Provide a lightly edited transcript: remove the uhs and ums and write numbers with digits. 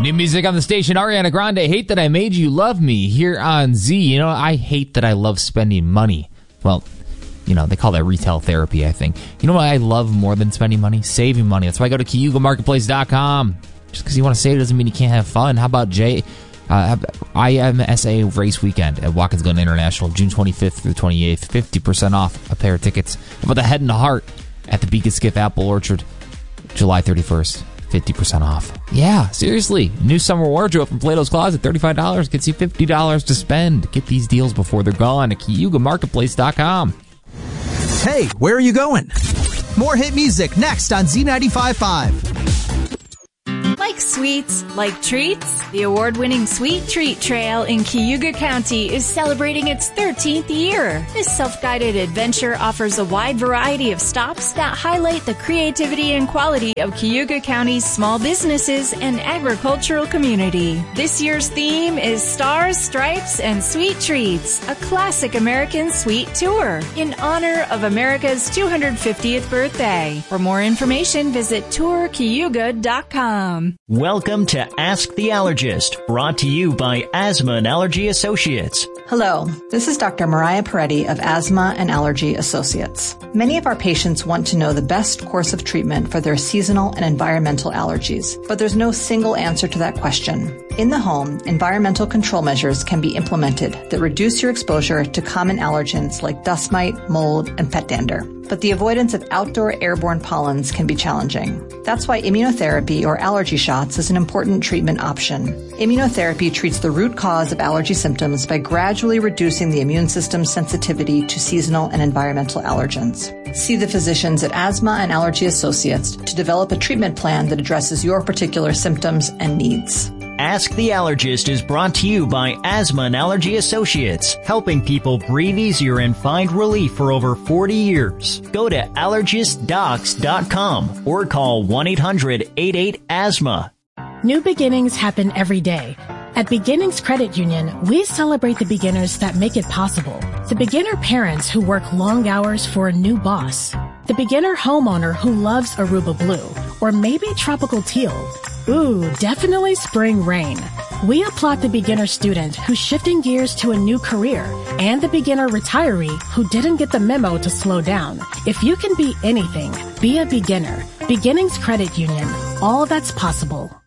New music on the station, Ariana Grande, Hate That I Made You Love Me, here on Z. You know, I hate that I love spending money. Well, you know, they call that retail therapy, I think. You know what I love more than spending money? Saving money. That's why I go to CayugaMarketplace.com. Just because you want to save doesn't mean you can't have fun. How about IMSA Race Weekend at Watkins Glen International, June 25th through 28th, 50% off a pair of tickets. How about the Head and Heart at the Beacon Skiff Apple Orchard, July 31st, 50% off. Yeah, seriously. New summer wardrobe from Plato's Closet, $35 gets you $50 to spend. Get these deals before they're gone at CayugaMarketplace.com. Hey, where are you going? More hit music next on Z95.5. Like sweets, like treats, the award-winning Sweet Treat Trail in Cayuga County is celebrating its 13th year. This self-guided adventure offers a wide variety of stops that highlight the creativity and quality of Cayuga County's small businesses and agricultural community. This year's theme is Stars, Stripes, and Sweet Treats, a classic American sweet tour in honor of America's 250th birthday. For more information, visit tourcayuga.com. Welcome to Ask the Allergist, brought to you by Asthma and Allergy Associates. Hello, this is Dr. Mariah Peretti of Asthma and Allergy Associates. Many of our patients want to know the best course of treatment for their seasonal and environmental allergies, but there's no single answer to that question. In the home, environmental control measures can be implemented that reduce your exposure to common allergens like dust mite, mold, and pet dander. But the avoidance of outdoor airborne pollens can be challenging. That's why immunotherapy or allergy shots is an important treatment option. Immunotherapy treats the root cause of allergy symptoms by gradually reducing the immune system's sensitivity to seasonal and environmental allergens. See the physicians at Asthma and Allergy Associates to develop a treatment plan that addresses your particular symptoms and needs. Ask the Allergist is brought to you by Asthma and Allergy Associates, helping people breathe easier and find relief for over 40 years. Go to allergistdocs.com or call 1-800-88-ASTHMA. New beginnings happen every day. At Beginnings Credit Union, we celebrate the beginners that make it possible. The beginner parents who work long hours for a new boss. The beginner homeowner who loves Aruba Blue, or maybe tropical teal. Ooh, definitely spring rain. We applaud the beginner student who's shifting gears to a new career, and the beginner retiree who didn't get the memo to slow down. If you can be anything, be a beginner. Beginnings Credit Union. All that's possible.